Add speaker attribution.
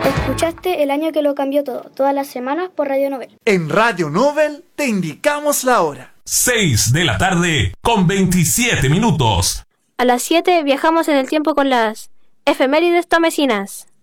Speaker 1: Escuchaste El año que lo cambió todo, todas las semanas por Radio Nobel.
Speaker 2: En Radio Nobel te indicamos la hora.
Speaker 3: 6 de la tarde con 27 minutos.
Speaker 4: A las 7 viajamos en el tiempo con las efemérides tomesinas.